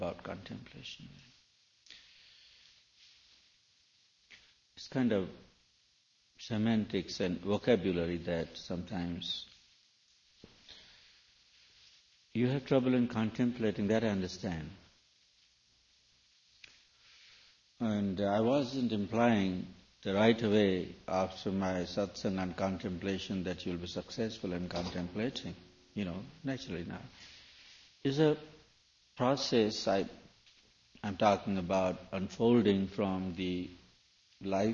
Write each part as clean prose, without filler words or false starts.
about contemplation. It's kind of semantics and vocabulary that sometimes you have trouble in contemplating, that I understand. And I wasn't implying that right away after my satsang and contemplation that you'll be successful in contemplating, naturally now. It's a process I'm talking about unfolding from the life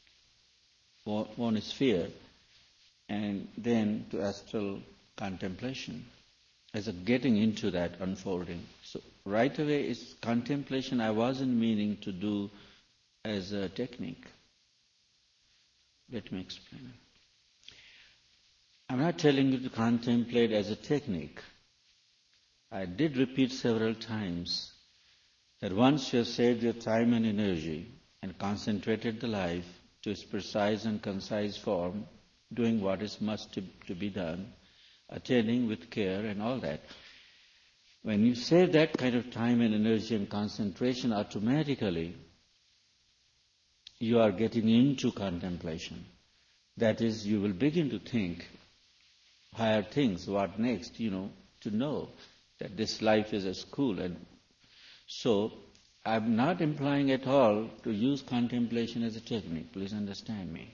one sphere and then to astral contemplation as a getting into that unfolding. So right away it's contemplation I wasn't meaning to do as a technique. Let me explain. I'm not telling you to contemplate as a technique. I did repeat several times that once you have saved your time and energy and concentrated the life to its precise and concise form, doing what is must to be done, attending with care and all that. When you save that kind of time and energy and concentration, automatically you are getting into contemplation. That is, you will begin to think higher things, what next, to know that this life is a school. And so, I'm not implying at all to use contemplation as a technique. Please understand me.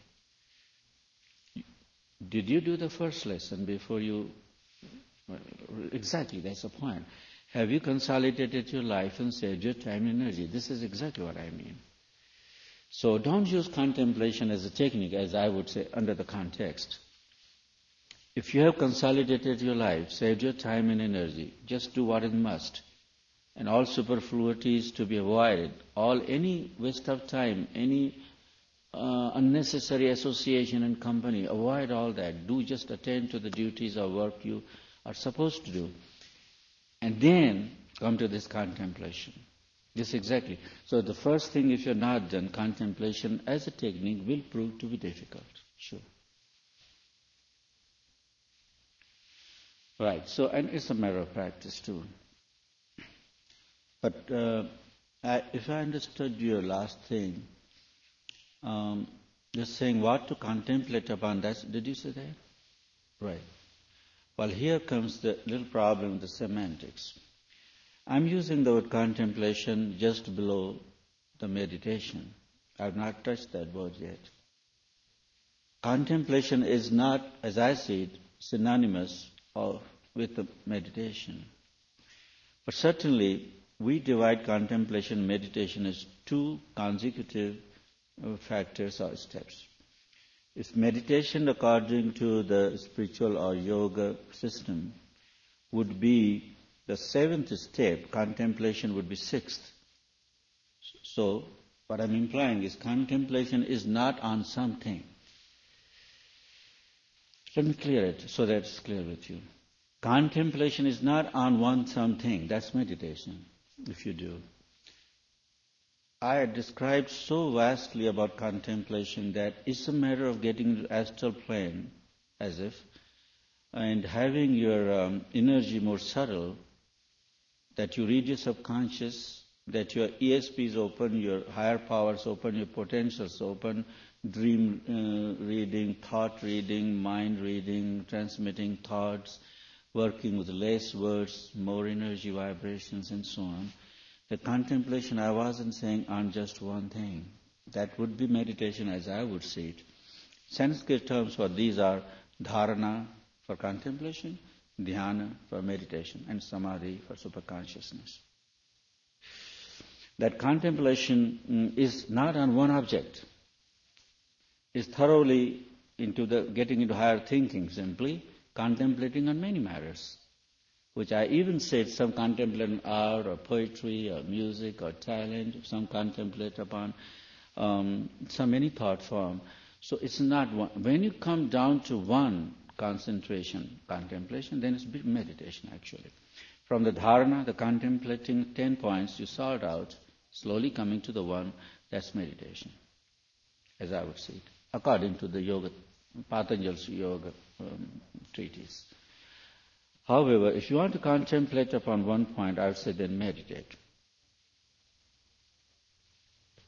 Did you do the first lesson before you... Exactly, that's the point. Have you consolidated your life and saved your time and energy? This is exactly what I mean. So don't use contemplation as a technique, as I would say, under the context. If you have consolidated your life, saved your time and energy, just do what is must. And all superfluities to be avoided. Any waste of time, any unnecessary association and company, avoid all that. Do just attend to the duties or work you are supposed to do. And then come to this contemplation. This exactly. So the first thing, if you're not done, contemplation as a technique will prove to be difficult. Sure. Right. So, and it's a matter of practice too. But if I understood your last thing, you're saying what to contemplate upon. Did you say that? Right. Well, here comes the little problem with the semantics. I'm using the word contemplation just below the meditation. I've not touched that word yet. Contemplation is not, as I see it, synonymous with the meditation. But certainly, we divide contemplation and meditation as two consecutive factors or steps. If meditation, according to the spiritual or yoga system, would be the seventh step, contemplation would be sixth. So, what I'm implying is contemplation is not on something. Let me clear it so that it's clear with you. Contemplation is not on one something. That's meditation, if you do. I had described so vastly about contemplation that it's a matter of getting to astral plane, as if, and having your energy more subtle, that you read your subconscious, that your ESP is open, your higher powers open, your potentials open, dream reading, thought reading, mind reading, transmitting thoughts, working with less words, more energy vibrations and so on. The contemplation, I wasn't saying on just one thing. That would be meditation as I would see it. Sanskrit terms for these are dharana for contemplation, dhyana for meditation, and samadhi for superconsciousness. That contemplation is not on one object. Is thoroughly getting into higher thinking, simply contemplating on many matters, which I even said some contemplate on art or poetry or music or talent, some contemplate upon any thought form. So it's not one. When you come down to one concentration, contemplation, then it's meditation actually. From the dharana, the contemplating 10 points, you sort out, slowly coming to the one, that's meditation, as I would see it, according to the yoga, Patanjali's yoga treatise. However, if you want to contemplate upon one point, I would say then meditate.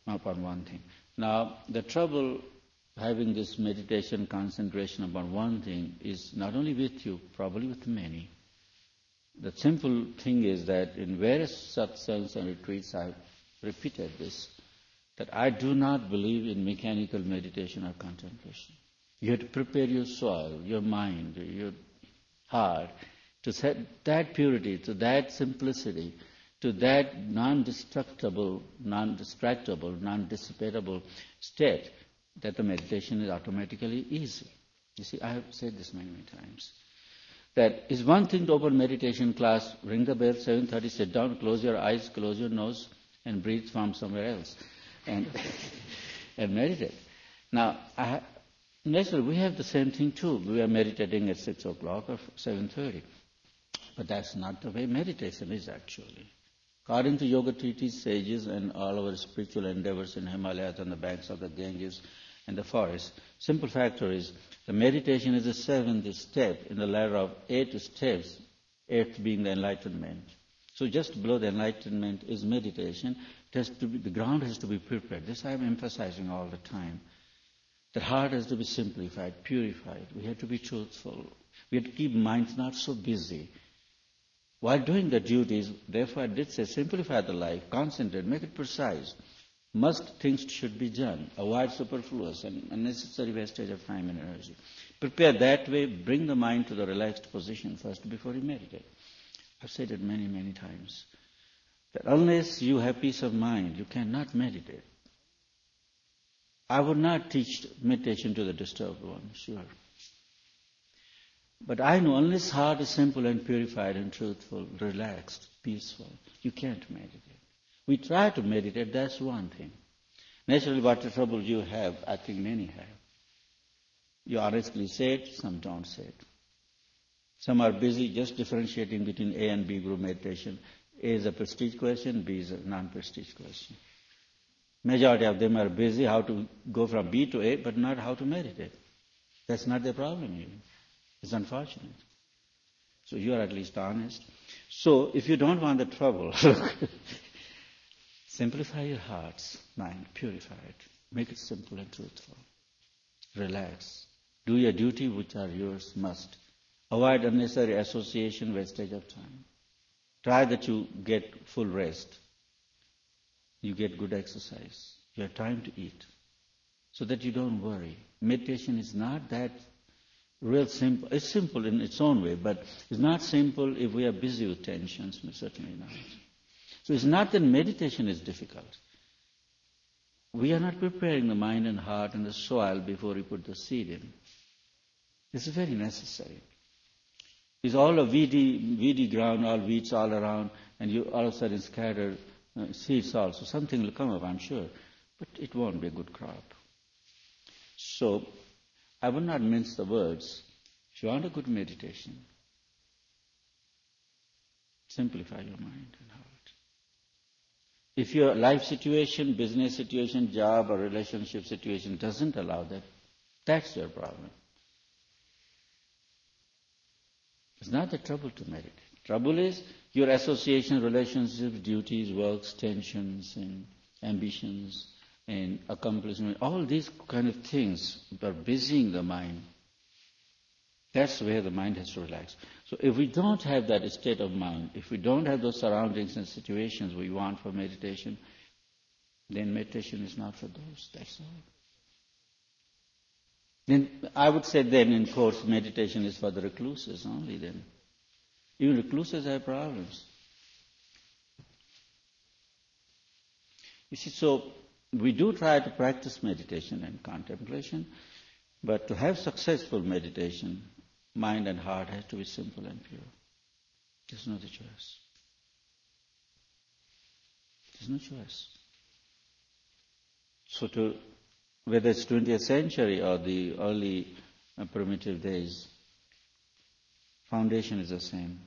upon one thing. Now, the trouble having this meditation concentration upon one thing is not only with you, probably with many. The simple thing is that in various satsangs and retreats I've repeated this, that I do not believe in mechanical meditation or contemplation. You have to prepare your soul, your mind, your heart to set that purity, to that simplicity, to that non-destructible, non-distractable, non-dissipatable state that the meditation is automatically easy. You see, I have said this many, many times. That is one thing to open meditation class, ring the bell, 7:30, sit down, close your eyes, close your nose, and breathe from somewhere else, and and meditate. Now, naturally, we have the same thing too. We are meditating at 6 o'clock or 7:30, but that's not the way meditation is actually. According to yoga treatise, sages, and all our spiritual endeavors in Himalayas and the banks of the Ganges and the forest, simple factor is the meditation is the seventh step in the ladder of 8 steps, 8th being the enlightenment. So just below the enlightenment is meditation. It has to be, the ground has to be prepared. This I am emphasizing all the time. The heart has to be simplified, purified. We have to be truthful. We have to keep minds not so busy. While doing the duties, therefore I did say, simplify the life, concentrate, make it precise. Must things should be done. Avoid superfluous and unnecessary wastage of time and energy. Prepare that way, bring the mind to the relaxed position first before you meditate. I've said it many, many times. That unless you have peace of mind, you cannot meditate. I would not teach meditation to the disturbed one, sure. But I know unless heart is simple and purified and truthful, relaxed, peaceful, you can't meditate. We try to meditate, that's one thing. Naturally, what trouble you have, I think many have. You honestly say it, some don't say it. Some are busy just differentiating between A and B group meditation. A is a prestige question, B is a non-prestige question. Majority of them are busy how to go from B to A, but not how to meditate. That's not their problem even. It's unfortunate. So you are at least honest. So if you don't want the trouble, simplify your heart's mind, purify it, make it simple and truthful. Relax. Do your duty which are yours must. Avoid unnecessary association, wastage of time. Try that you get full rest. You get good exercise. You have time to eat. So that you don't worry. Meditation is not that real simple. It's simple in its own way, but it's not simple if we are busy with tensions, certainly not. So it's not that meditation is difficult. We are not preparing the mind and heart and the soil before we put the seed in. It's very necessary. It's all a weedy ground, all weeds all around, and you all of a sudden scatter seeds also. Something will come up, I'm sure, but it won't be a good crop. So I will not mince the words. If you want a good meditation, simplify your mind and heart. If your life situation, business situation, job or relationship situation doesn't allow that, that's your problem. It's not the trouble to meditate. Trouble is your association, relationships, duties, works, tensions, and ambitions, and accomplishment. All these kind of things are busying the mind. That's where the mind has to relax. So if we don't have that state of mind, if we don't have those surroundings and situations we want for meditation, then meditation is not for those. That's all. Then I would say then in course meditation is for the recluses only then. Even recluses have problems. You see, so we do try to practice meditation and contemplation, but to have successful meditation, mind and heart has to be simple and pure. There's no other choice. There's no choice. So whether it's 20th century or the early primitive days, foundation is the same.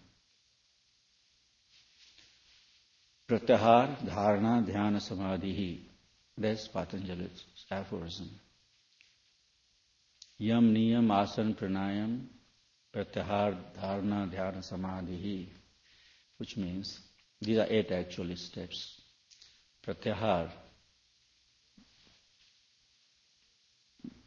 Pratyahar, dharana, dhyana, samadhi. That's Patanjali's aphorism. Yam, niyam, asan, pranayam, pratyahar, dharana, dhyana, samadhi. Which means, these are 8 actually steps. Pratyahar,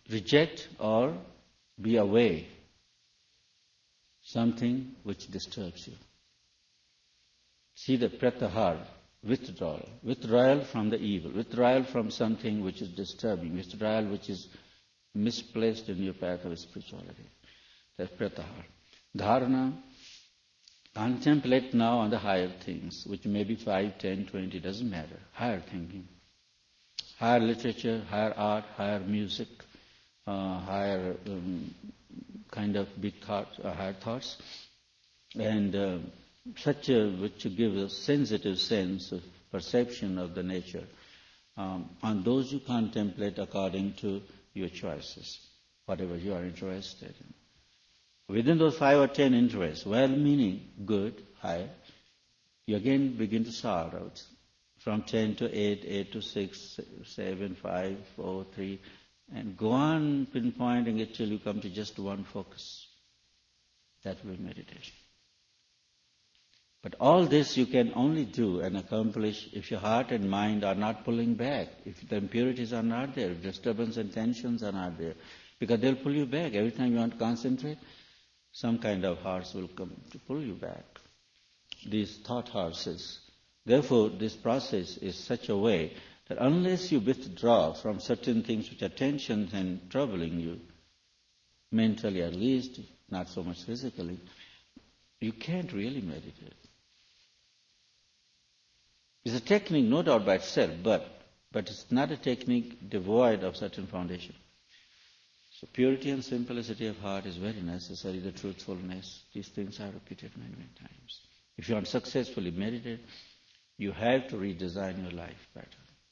reject or be away something which disturbs you. See the pratyahar, withdrawal from the evil, withdrawal from something which is disturbing, withdrawal which is misplaced in your path of spirituality. That's pratyahar. Dharana, contemplate now on the higher things, which may be 5, 10, 20, doesn't matter. Higher thinking, higher literature, higher art, higher music, higher kind of big thoughts, higher thoughts, and such which give a sensitive sense of perception of the nature. On those you contemplate according to your choices, whatever you are interested in. Within those 5 or 10 interests, well-meaning, good, high, you again begin to sort out. From 10 to 8, 8 to 6, 7, 5, 4, 3, and go on pinpointing it till you come to just one focus. That will be meditation. But all this you can only do and accomplish if your heart and mind are not pulling back, if the impurities are not there, if disturbance and tensions are not there, because they'll pull you back. Every time you want to concentrate, some kind of horse will come to pull you back. These thought horses. Therefore, this process is such a way that unless you withdraw from certain things which are tensions and troubling you, mentally at least, not so much physically, you can't really meditate. It's a technique, no doubt by itself, but it's not a technique devoid of certain foundation. So purity and simplicity of heart is very necessary, the truthfulness. These things are repeated many, many times. If you want to successfully meditate, you have to redesign your life better.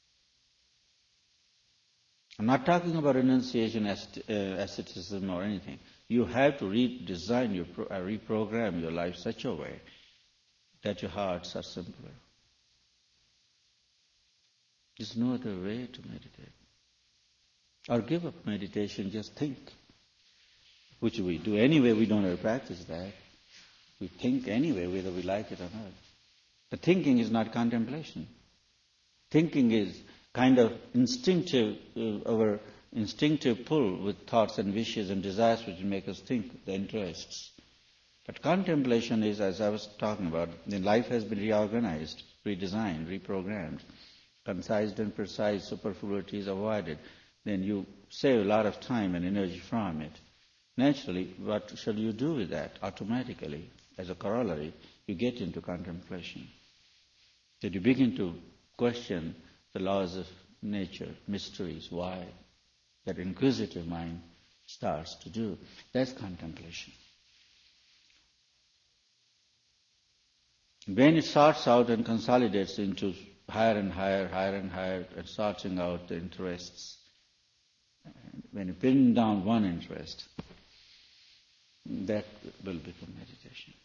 I'm not talking about renunciation, asceticism or anything. You have to redesign, reprogram your life such a way that your hearts are simpler. There's no other way to meditate. Or give up meditation, just think. Which we do anyway, we don't ever practice that. We think anyway, whether we like it or not. The thinking is not contemplation. Thinking is kind of instinctive, our instinctive pull with thoughts and wishes and desires which make us think, the interests. But contemplation is, as I was talking about, then life has been reorganized, redesigned, reprogrammed, concised and precise, superfluities avoided. Then you save a lot of time and energy from it. Naturally, what shall you do with that? Automatically, as a corollary, you get into contemplation. That you begin to question the laws of nature, mysteries, why. That inquisitive mind starts to do. That's contemplation. When it sorts out and consolidates into higher and higher, higher and higher, and sorting out the interests, when you pin down one interest, that will become meditation.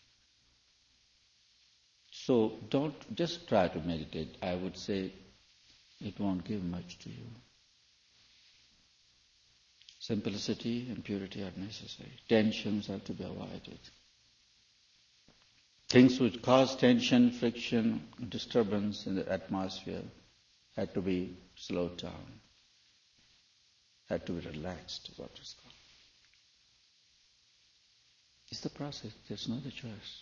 So don't just try to meditate. I would say it won't give much to you. Simplicity and purity are necessary. Tensions have to be avoided. Things which cause tension, friction, disturbance in the atmosphere had to be slowed down, had to be relaxed, is what it's called. It's the process. There's no other choice.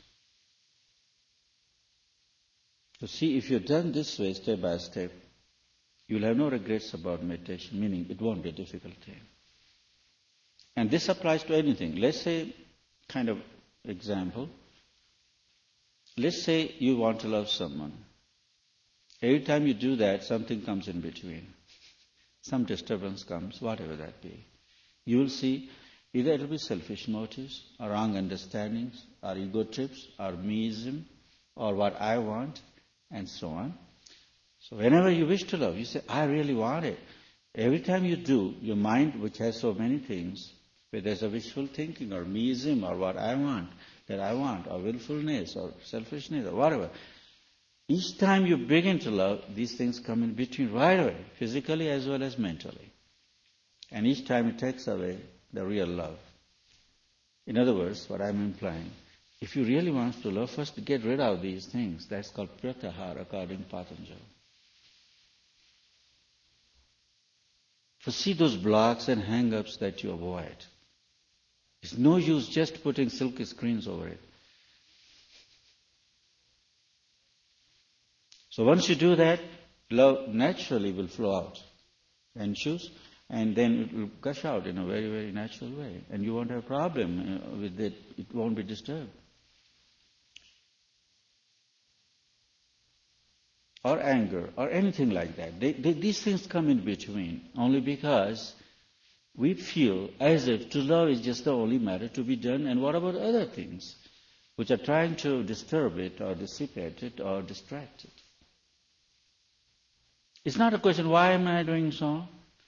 So see, if you're done this way, step by step, you'll have no regrets about meditation, meaning it won't be a difficult thing. And this applies to anything. Let's say, kind of example, let's say you want to love someone. Every time you do that, something comes in between. Some disturbance comes, whatever that be. You will see either it will be selfish motives, or wrong understandings, or ego trips, or meism, or what I want, and so on. So whenever you wish to love, you say, I really want it. Every time you do, your mind, which has so many things, whether there's a wishful thinking, or meism, or what I want, that I want, or willfulness, or selfishness, or whatever, each time you begin to love, these things come in between right away, physically as well as mentally. And each time it takes away the real love. In other words, what I'm implying, if you really want to love, first get rid of these things. That's called pratyahara according to Patanjali. So see those blocks and hang-ups that you avoid. It's no use just putting silky screens over it. So once you do that, love naturally will flow out and choose, and then it will gush out in a very, very natural way. And you won't have a problem with it. It won't be disturbed. Or anger, or anything like that. These things come in between, only because we feel as if to love is just the only matter to be done, and what about other things which are trying to disturb it, or dissipate it, or distract it? It's not a question, why am I doing so?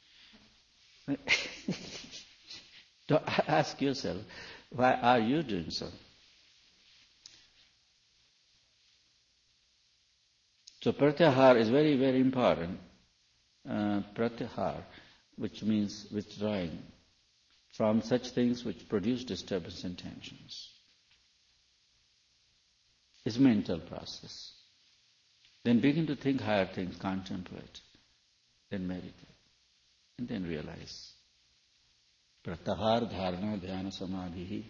Ask yourself, why are you doing so? So pratyahar is very, very important. Pratyahar, which means withdrawing from such things which produce disturbance and tensions. It's a mental process. Then begin to think higher things, contemplate, then meditate, and then realize. Pratyahar dharana dhyana samadhi.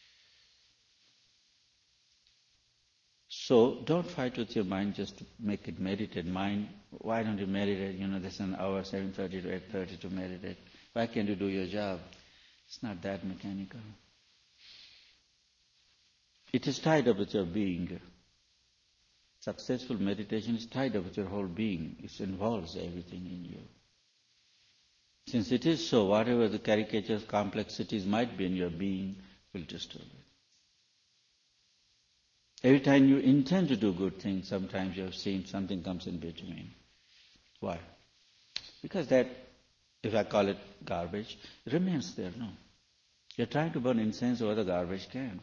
So don't fight with your mind just to make it meditate. Mind, why don't you meditate? There's an hour, 7:30 to 8:30 to meditate. Why can't you do your job? It's not that mechanical. It is tied up with your being. Successful meditation is tied up with your whole being. It involves everything in you. Since it is so, whatever the caricatures, complexities might be in your being will disturb it. Every time you intend to do good things, sometimes you have seen something comes in between. Why? Because that, if I call it garbage, it remains there, no? You're trying to burn incense over the garbage can.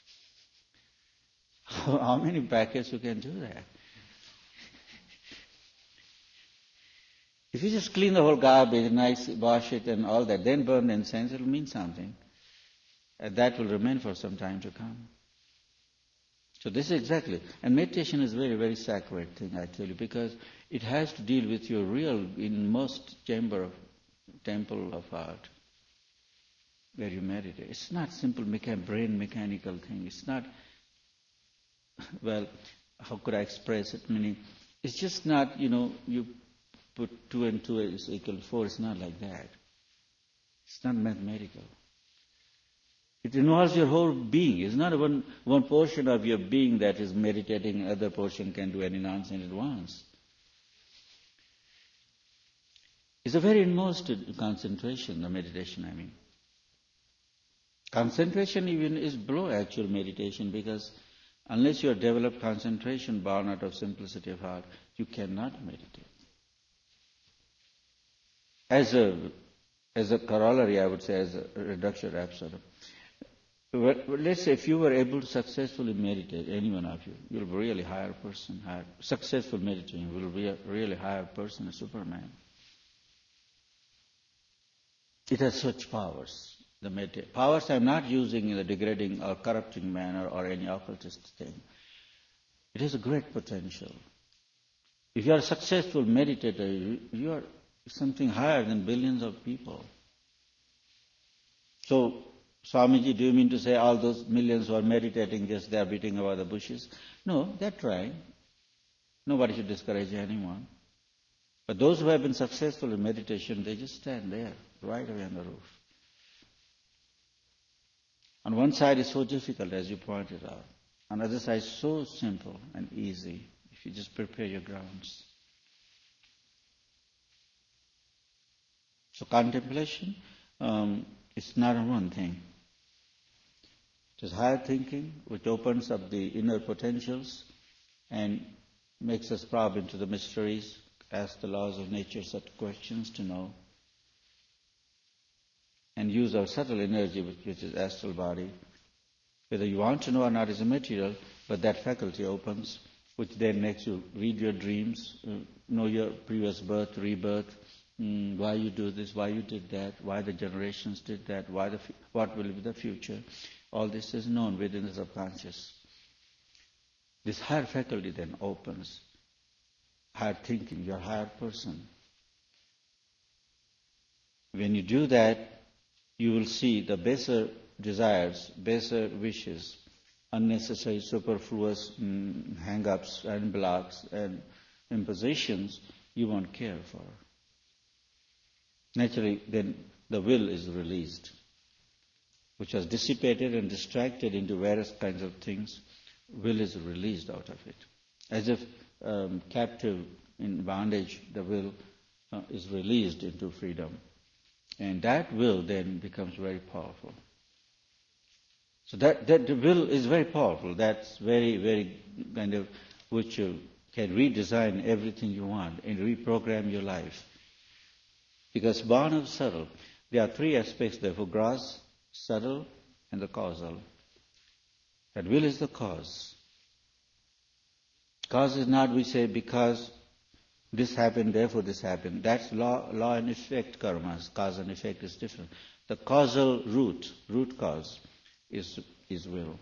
How many packets you can do that? If you just clean the whole garbage, nice, wash it and all that, then burn the incense, it will mean something. And that will remain for some time to come. So this is exactly, and meditation is a very, very sacred thing, I tell you, because it has to deal with your real, inmost temple of heart, where you meditate. It's not simple brain mechanical thing. It's not, well, how could I express it? Meaning, it's just not, you put 2 and 2 is equal to 4. It's not like that. It's not mathematical. It involves your whole being. It's not one portion of your being that is meditating, other portion can do any nonsense at once. It's a very inmost concentration, the meditation, I mean. Concentration even is below actual meditation, because unless you have developed concentration born out of simplicity of heart, you cannot meditate. As a corollary, I would say, as a reduction absurdum. Let's say if you were able to successfully meditate, any one of you, you'll be a really higher person. Successful meditating will be a really higher person, a Superman. It has such powers, the meditation. Powers I'm not using in a degrading or corrupting manner or any occultist thing. It has a great potential. If you are a successful meditator, you are something higher than billions of people. So, Swamiji, do you mean to say all those millions who are meditating, just they are beating about the bushes? No, they're trying. Nobody should discourage anyone. But those who have been successful in meditation, they just stand there, right away on the roof. On one side it's so difficult, as you pointed out. On the other side, so simple and easy, if you just prepare your grounds. So contemplation, it's not one thing. It is higher thinking, which opens up the inner potentials and makes us probe into the mysteries, ask the laws of nature such questions to know, and use our subtle energy, which is astral body. Whether you want to know or not is immaterial, but that faculty opens, which then makes you read your dreams, know your previous birth, rebirth, why you do this, why you did that, why the generations did that, what will be the future. All this is known within the subconscious. This higher faculty then opens, higher thinking, your higher person. When you do that, you will see the baser desires, baser wishes, unnecessary superfluous hang-ups and blocks and impositions you won't care for. Naturally, then the will is released, which was dissipated and distracted into various kinds of things. Will is released out of it. As if captive in bondage, the will is released into freedom. And that will then becomes very powerful. So that will is very powerful. That's very, very kind of which you can redesign everything you want and reprogram your life. Because born of subtle, there are three aspects therefore: gross, subtle, and the causal. That will is the cause. Cause is not, we say, because this happened, therefore this happened. That's law and effect karmas. Cause and effect is different. The causal root cause, is will.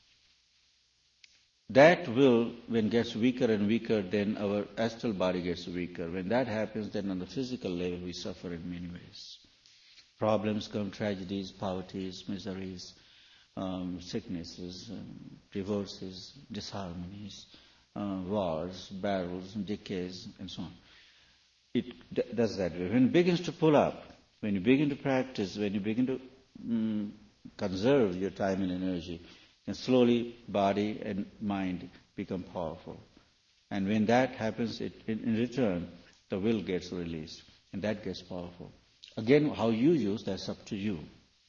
That will, when gets weaker and weaker, then our astral body gets weaker. When that happens, then on the physical level we suffer in many ways. Problems come, tragedies, poverties, miseries, sicknesses, divorces, disharmonies, wars, battles, decays, and so on. It does that way. When it begins to pull up, when you begin to practice, when you begin to conserve your time and energy, then slowly body and mind become powerful. And when that happens, in return, the will gets released, and that gets powerful. Again, how you use, that's up to you.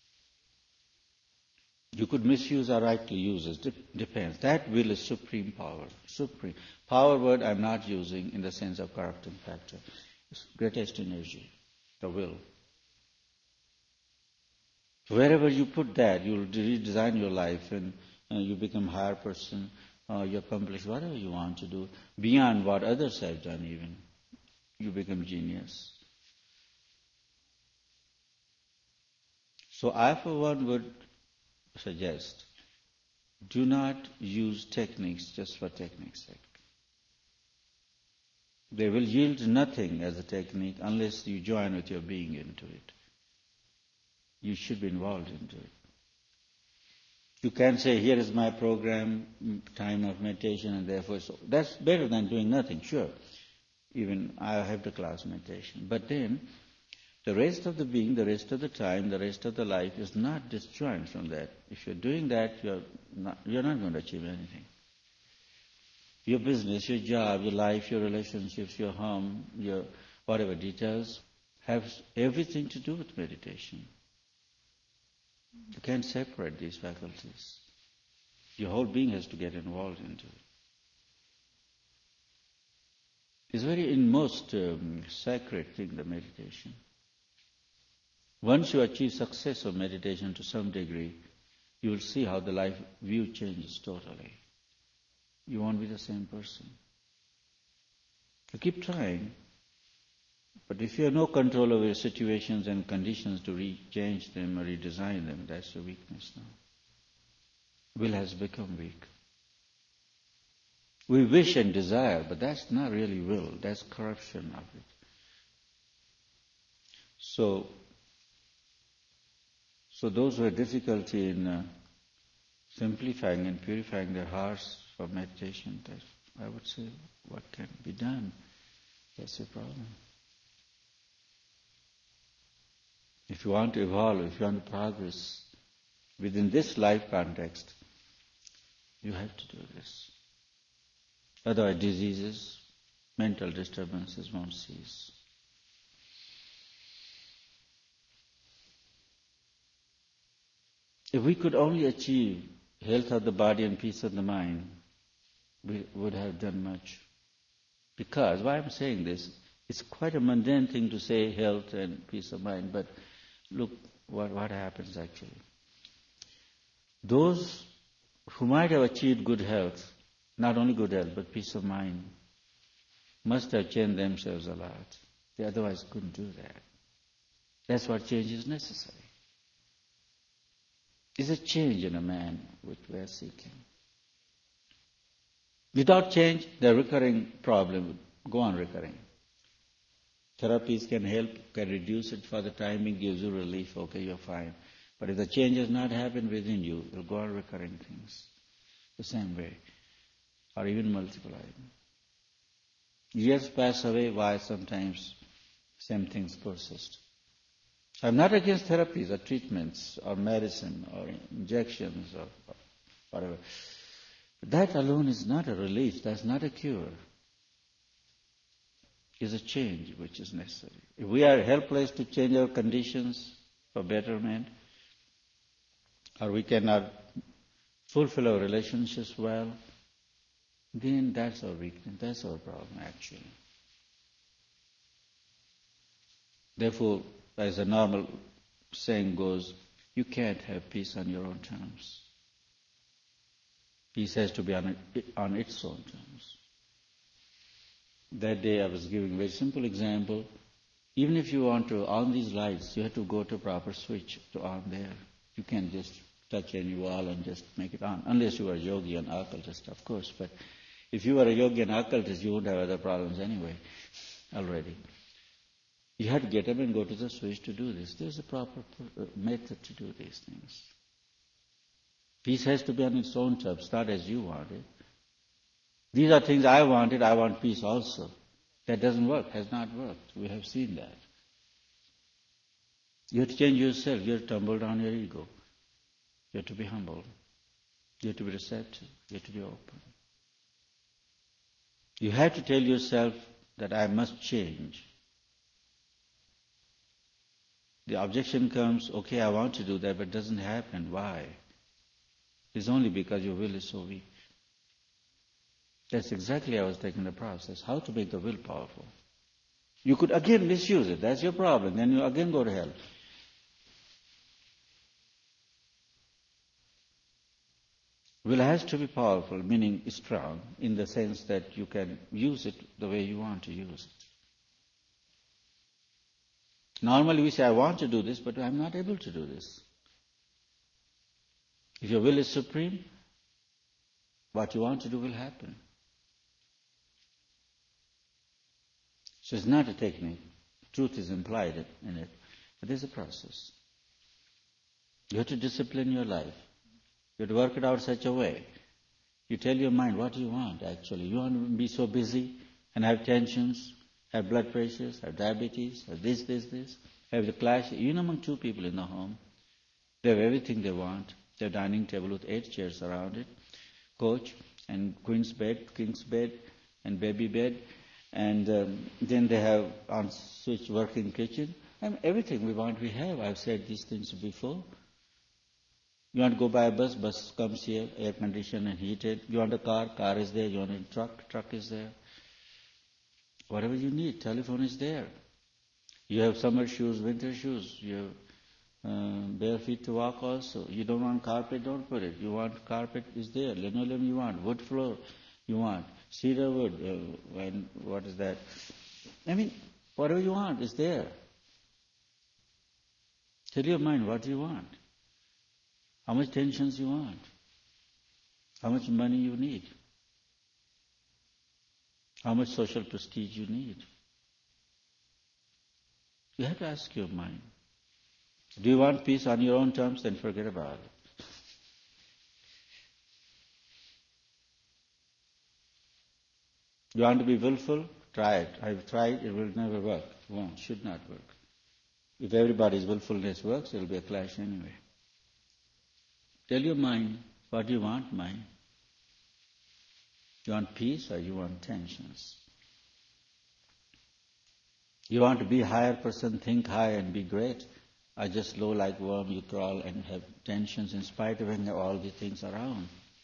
You could misuse or rightly use it, depends. That will is supreme power. Supreme. Power word I'm not using in the sense of corrupting factor. It's greatest energy, the will. So wherever you put that, you'll redesign your life and you become a higher person, you accomplish whatever you want to do, beyond what others have done even. You become genius. So I, for one, would suggest, do not use techniques just for technique's sake. They will yield nothing as a technique unless you join with your being into it. You should be involved into it. You can't say, here is my program, time of meditation, and therefore, so that's better than doing nothing, sure. Even I have the class meditation. But then, the rest of the being, the rest of the time, the rest of the life is not disjoined from that. If you're doing that, you're not going to achieve anything. Your business, your job, your life, your relationships, your home, your whatever details, have everything to do with meditation. You can't separate these faculties. Your whole being has to get involved into it. It's very most sacred thing, the meditation. Once you achieve success of meditation to some degree, you will see how the life view changes totally. You won't be the same person. You keep trying, but if you have no control over your situations and conditions to change them or redesign them, that's your weakness now. Will has become weak. We wish and desire, but that's not really will. That's corruption of it. So those who have difficulty in simplifying and purifying their hearts for meditation, I would say, what can be done? That's your problem. If you want to evolve, if you want to progress within this life context, you have to do this. Otherwise, diseases, mental disturbances won't cease. If we could only achieve health of the body and peace of the mind, we would have done much. Because, why I'm saying this, it's quite a mundane thing to say health and peace of mind, but look what happens actually. Those who might have achieved good health, not only good health, but peace of mind, must have changed themselves a lot. They otherwise couldn't do that. That's what change is necessary. It's a change in a man which we are seeking. Without change, the recurring problem would go on recurring. Therapies can help, can reduce it for the time, it gives you relief, okay, you're fine. But if the change has not happened within you, you'll go on recurring things the same way, or even multiplying. Years pass away, why sometimes same things persist. I'm not against therapies or treatments or medicine or injections or whatever. That alone is not a relief, that's not a cure. It's a change which is necessary. If we are helpless to change our conditions for betterment, or we cannot fulfill our relationships well, then that's our weakness, that's our problem actually. Therefore, as a normal saying goes, you can't have peace on your own terms. Peace has to be on its own terms. That day I was giving a very simple example. Even if you want to on these lights, you have to go to a proper switch to on there. You can't just touch any wall and just make it on, unless you are a yogi and occultist, of course. But if you were a yogi and occultist, you wouldn't have other problems anyway, already. You have to get up and go to the switch to do this. There's a proper method to do these things. Peace has to be on its own terms, not as you want it. These are things I wanted, I want peace also. That doesn't work, has not worked. We have seen that. You have to change yourself, you have to tumble down your ego. You have to be humble. You have to be receptive. You have to be open. You have to tell yourself that I must change. The objection comes, okay, I want to do that, but it doesn't happen. Why? It's only because your will is so weak. That's exactly how I was taking the process. How to make the will powerful. You could again misuse it. That's your problem. Then you again go to hell. Will has to be powerful, meaning strong, in the sense that you can use it the way you want to use it. Normally we say, I want to do this, but I'm not able to do this. If your will is supreme, what you want to do will happen. So it's not a technique. Truth is implied in it. But there's a process. You have to discipline your life. You have to work it out such a way. You tell your mind what you want actually. You want to be so busy and have tensions, have blood pressures, have diabetes, have this, have the clash. Even among two people in the home, they have everything they want. They have a dining table with 8 chairs around it, couch and queen's bed, king's bed and baby bed. And then they have on-switch working kitchen. And everything we want, we have. I've said these things before. You want to go by a bus, bus comes here, air conditioned and heated. You want a car is there. You want a truck is there. Whatever you need, telephone is there. You have summer shoes, winter shoes. You have bare feet to walk also. You don't want carpet, don't put it. You want carpet, is there. Linoleum you want. Wood floor you want. Cedar wood, what is that? I mean, whatever you want is there. Tell your mind what you want. How much tensions you want. How much money you need. How much social prestige you need. You have to ask your mind. Do you want peace on your own terms? Then forget about it. You want to be willful? Try it. I've tried, it will never work. Won't, should not work. If everybody's willfulness works, there will be a clash anyway. Tell your mind what you want, mind. You want peace or you want tensions? You want to be a higher person, think high and be great, or just low like worm, you crawl and have tensions in spite of having all the things around?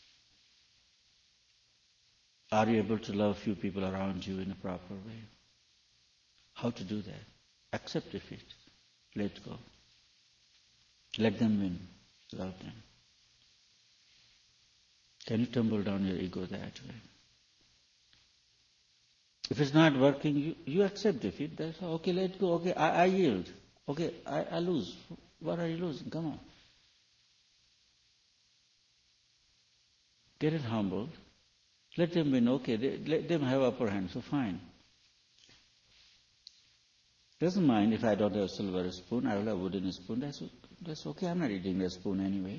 Are you able to love few people around you in a proper way? How to do that? Accept defeat. Let go. Let them win. Love them. Can you tumble down your ego that way? If it's not working, you accept defeat. That's all. Okay, let go. Okay, I yield. Okay, I lose. What are you losing? Come on. Get it humbled. Let them win. Okay, let them have upper hand. So fine. Doesn't mind if I don't have a silver spoon, I will have a wooden spoon. That's okay. I'm not eating the spoon anyway.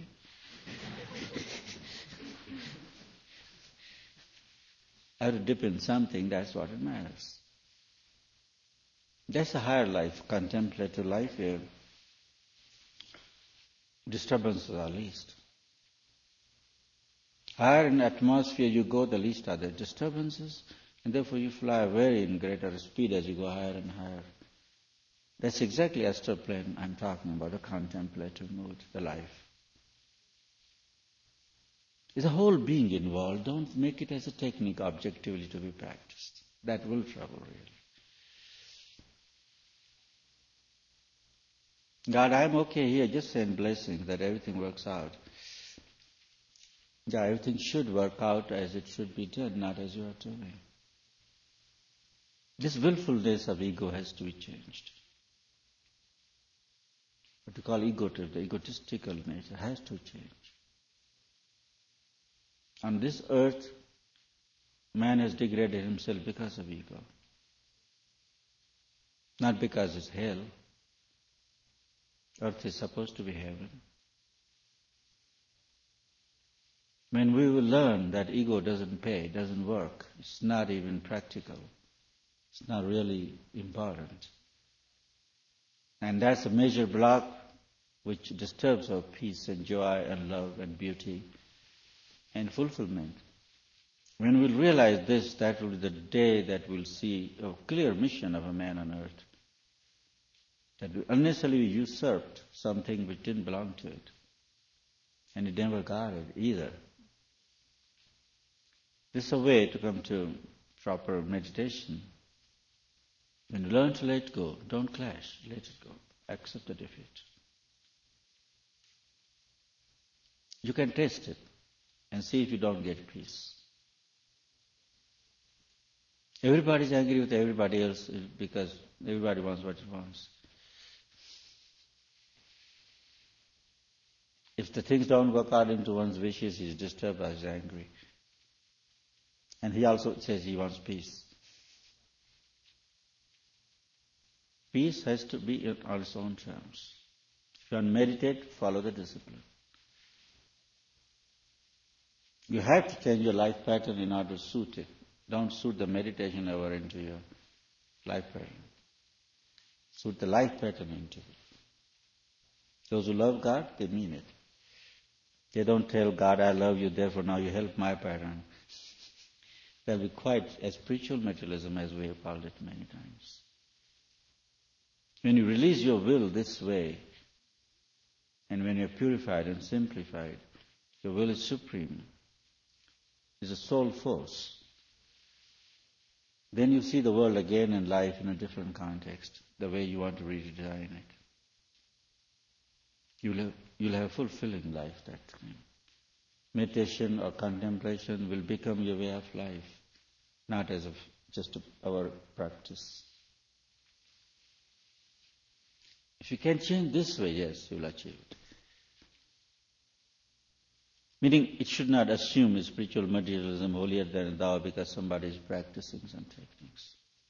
I have to dip in something, that's what it matters. That's a higher life, contemplative life where disturbances are least. Higher in atmosphere you go, the least are the disturbances, and therefore you fly very in greater speed as you go higher and higher. That's exactly astral plane I'm talking about, the contemplative mood, the life. There's a whole being involved. Don't make it as a technique objectively to be practiced. That will trouble really. God, I'm okay here, just send blessings that everything works out. Yeah, everything should work out as it should be done, not as you are doing. This willfulness of ego has to be changed. What we call ego trip, the egotistical nature, has to change. On this earth, man has degraded himself because of ego. Not because it's hell. Earth is supposed to be heaven. When we will learn that ego doesn't pay, doesn't work, it's not even practical, it's not really important. And that's a major block which disturbs our peace and joy and love and beauty and fulfillment. When we'll realize this, that will be the day that we'll see a clear mission of a man on earth. That we unnecessarily usurped something which didn't belong to it. And it never got it either. This is a way to come to proper meditation. When you learn to let go, don't clash, let it go. Accept the defeat. You can test it and see if you don't get peace. Everybody's angry with everybody else because everybody wants what he wants. If the things don't work according to one's wishes, he's disturbed or he's angry. And he also says he wants peace. Peace has to be on its own terms. If you want to meditate, follow the discipline. You have to change your life pattern in order to suit it. Don't suit the meditation hour into your life pattern. Suit the life pattern into it. Those who love God, they mean it. They don't tell God, I love you, therefore now you help my pattern. That will be quite a spiritual materialism, as we have called it many times. When you release your will this way, and when you're purified and simplified, your will is supreme, is a soul force. Then you see the world again and life in a different context, the way you want to redesign it. You'll have a fulfilling life that time. Meditation or contemplation will become your way of life, not as just our practice. If you can change this way, yes, you'll achieve it. Meaning, it should not assume spiritual materialism holier than thou because somebody is practicing some techniques.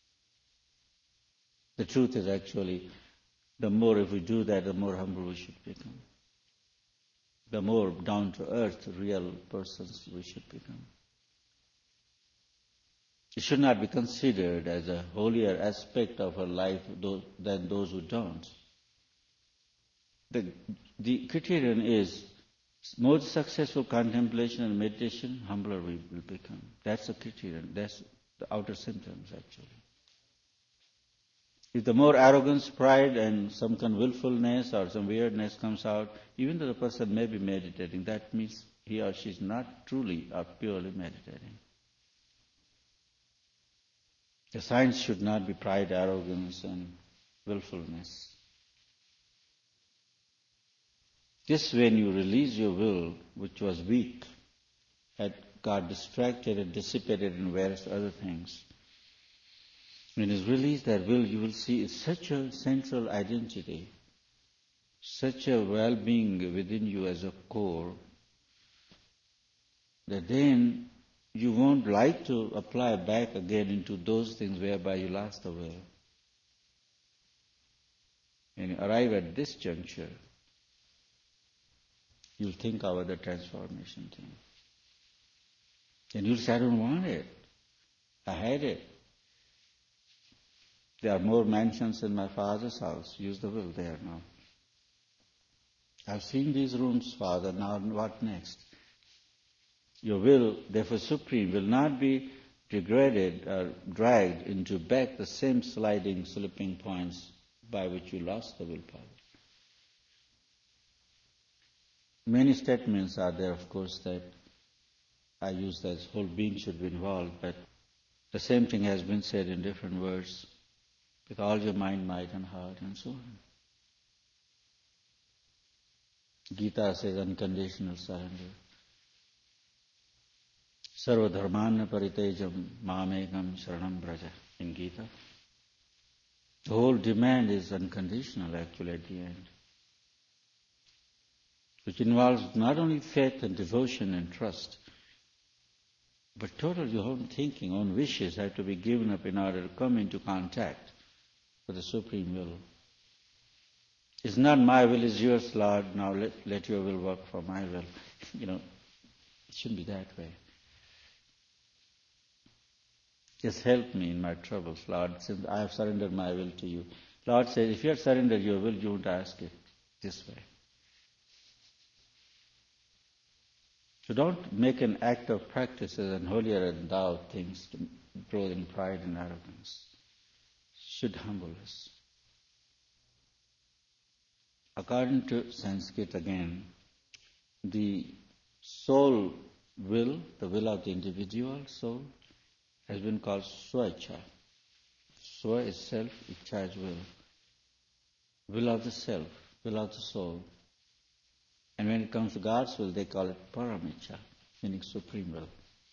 The truth is actually, the more if we do that, the more humble we should become. The more down-to-earth, real persons we should become. It should not be considered as a holier aspect of our life than those who don't. The criterion is more successful contemplation and meditation, humbler we will become. That's the criterion. That's the outer symptoms, actually. If the more arrogance, pride, and some kind of willfulness or some weirdness comes out, even though the person may be meditating, that means he or she is not truly or purely meditating. The signs should not be pride, arrogance, and willfulness. Just when you release your will, which was weak, had got distracted and dissipated in various other things, when it's released that will, you will see it's such a central identity, such a well-being within you as a core, that then you won't like to apply back again into those things whereby you lost the will. When you arrive at this juncture, you'll think about the transformation thing. And you'll say, I don't want it. I hate it. There are more mansions in my Father's house. Use the will there now. I've seen these rooms, Father. Now what next? Your will, therefore supreme, will not be degraded or dragged into back the same sliding, slipping points by which you lost the willpower. Many statements are there, of course, that I use as whole being should be involved, but the same thing has been said in different words, with all your mind, might and heart and so on. Gita says unconditional surrender. Sarva dharmana paritejam mamekam sharanam braja in Gita. The whole demand is unconditional actually at the end, which involves not only faith and devotion and trust, but total your own thinking, own wishes have to be given up in order to come into contact with the Supreme Will. It's not my will is yours, Lord, now let your will work for my will. It shouldn't be that way. Just help me in my troubles, Lord, since I have surrendered my will to you. Lord says, if you have surrendered your will, you won't ask it this way. So don't make an act of practices and holier than thou things to grow in pride and arrogance. Should humble us. According to Sanskrit again, the soul will, the will of the individual soul, has been called swa-ichha. Swa is self, ichha is will. Will of the self, will of the soul. And when it comes to God's will, they call it paramichha, meaning supreme will.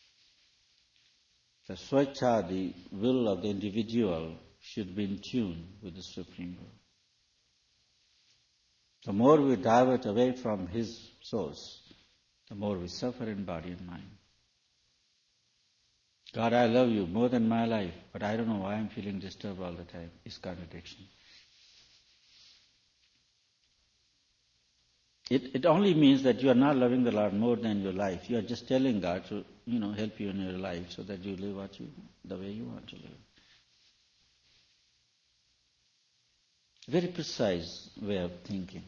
The swa-ichha, the will of the individual, should be in tune with the supreme will. The more we divert away from his source, the more we suffer in body and mind. God, I love you more than my life, but I don't know why I'm feeling disturbed all the time. It's contradiction. It only means that you are not loving the Lord more than your life. You are just telling God to, help you in your life so that you live the way you want to live. Very precise way of thinking.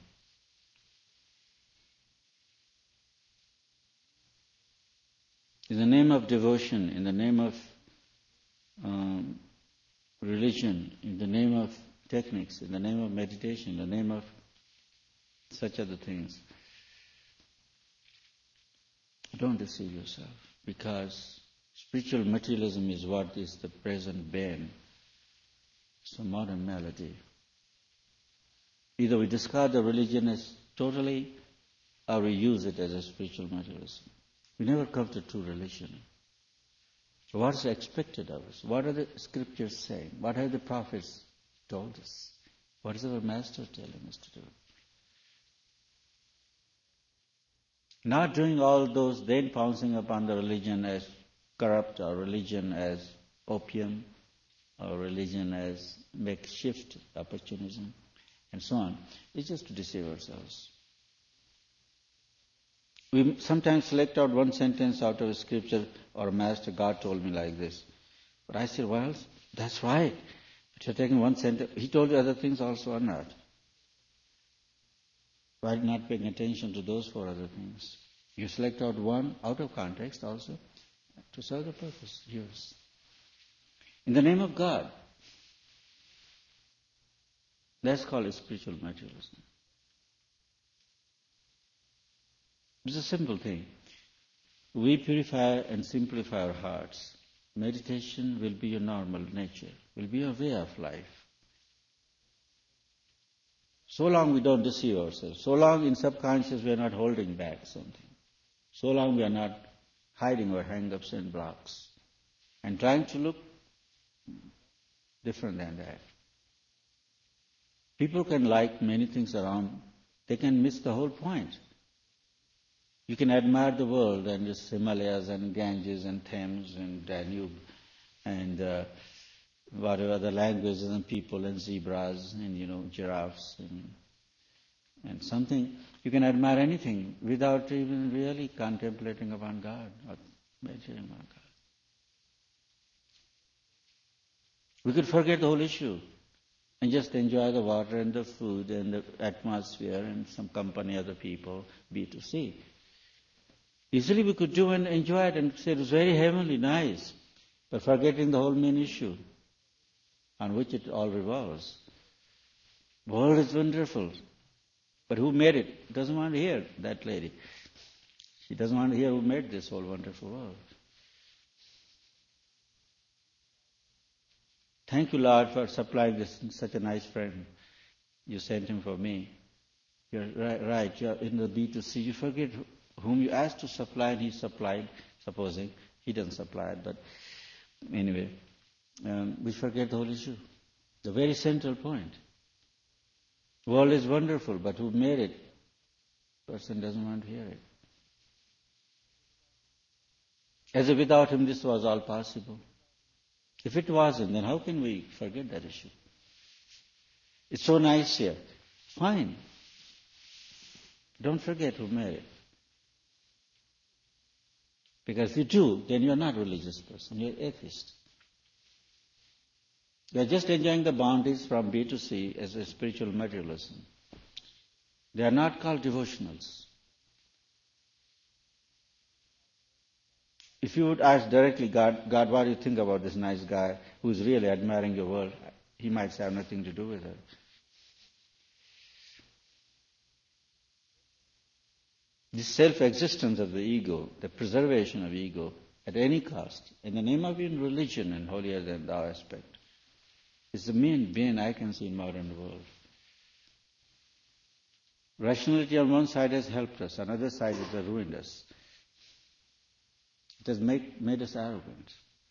In the name of devotion, in the name of religion, in the name of techniques, in the name of meditation, in the name of such other things, don't deceive yourself, because spiritual materialism is what is the present bane. It's a modern malady. Either we discard the religion as totally, or we use it as a spiritual materialism. We never come to true religion. So what is expected of us? What are the scriptures saying? What have the prophets told us? What is our master telling us to do? Not doing all those, then pouncing upon the religion as corrupt, or religion as opium, or religion as makeshift opportunism, and so on. It's just to deceive ourselves. We sometimes select out one sentence out of a scripture, or Master, God told me like this. But I said, well, that's right. But you're taking one sentence. He told you other things also or not? Why not paying attention to those four other things? You select out one out of context also to serve the purpose, yours. In the name of God. That's called spiritual materialism. It's a simple thing. We purify and simplify our hearts. Meditation will be your normal nature, will be your way of life. So long we don't deceive ourselves, so long in subconscious we are not holding back something, so long we are not hiding our hang-ups and blocks and trying to look different than that. People can like many things around, they can miss the whole point. You can admire the world and its Himalayas and Ganges and Thames and Danube and whatever the languages and people and zebras and giraffes and something. You can admire anything without even really contemplating upon God or meditating on God. We could forget the whole issue and just enjoy the water and the food and the atmosphere and some company of the people, be to see. Easily we could do and enjoy it and say it was very heavenly, nice, but forgetting the whole main issue on which it all revolves. The world is wonderful, but who made it? Doesn't want to hear that lady. She doesn't want to hear who made this whole wonderful world. Thank you, Lord, for supplying such a nice friend. You sent him for me. You're right. You're in the B2C. You forget whom you asked to supply, and he supplied, supposing. He doesn't supply it, but anyway. We forget the whole issue. The very central point. The world is wonderful, but who made it? The person doesn't want to hear it. As if without him this was all possible. If it wasn't, then how can we forget that issue? It's so nice here. Fine. Don't forget who made it. Because if you do, then you're not a religious person, you're atheist. You're just enjoying the bounties from B to C as a spiritual materialism. They are not called devotionals. If you would ask directly God, what do you think about this nice guy who is really admiring your world? He might say, I have nothing to do with it. This self-existence of the ego, the preservation of ego at any cost, in the name of even religion and holier than thou aspect, is the main bane I can see in modern world. Rationality on one side has helped us, on the other side it has ruined us. It has made us arrogant.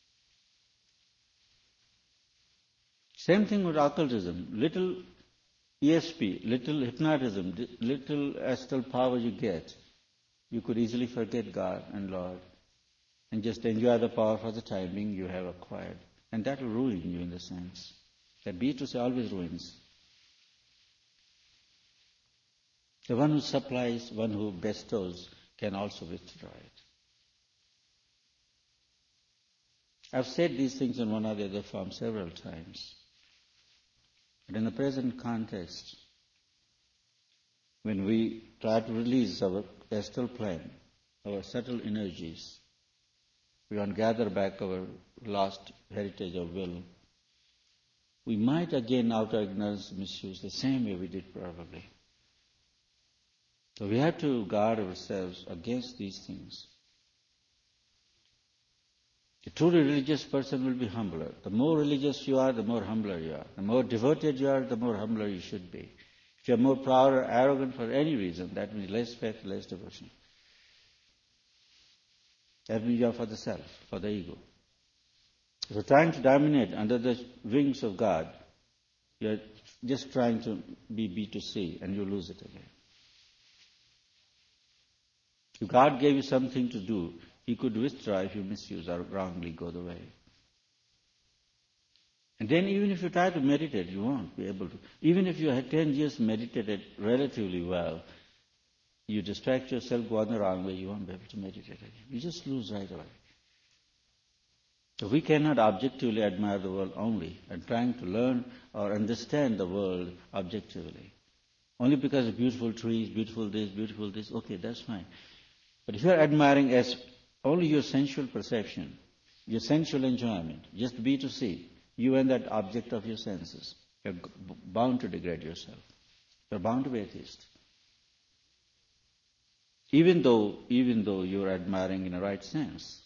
Same thing with occultism. Little ESP, little hypnotism, little astral power you get, you could easily forget God and Lord and just enjoy the power for the time being you have acquired. And that will ruin you in the sense. That B2C always ruins. The one who supplies, one who bestows, can also withdraw it. I've said these things in one or the other form several times. But in the present context, when we try to release our astral plane, our subtle energies, we want to gather back our lost heritage of will, we might again, out of ignorance, misuse the same way we did probably. So we have to guard ourselves against these things. A truly religious person will be humbler. The more religious you are, the more humbler you are. The more devoted you are, the more humbler you should be. If you are more proud or arrogant for any reason, that means less faith, less devotion. That means you are for the self, for the ego. If you're trying to dominate under the wings of God, you're just trying to be B2C and you lose it again. If God gave you something to do, He could withdraw if you misuse or wrongly go the way. And then even if you try to meditate, you won't be able to. Even if you had 10 years meditated relatively well, you distract yourself, go on the wrong way, you won't be able to meditate again. You just lose right away. So we cannot objectively admire the world only and trying to learn or understand the world objectively. Only because of beautiful trees, beautiful this, okay, that's fine. But if you are admiring as only your sensual perception, your sensual enjoyment, just B2C, you and that object of your senses, you're bound to degrade yourself. You're bound to be atheist. Even though you're admiring in a right sense.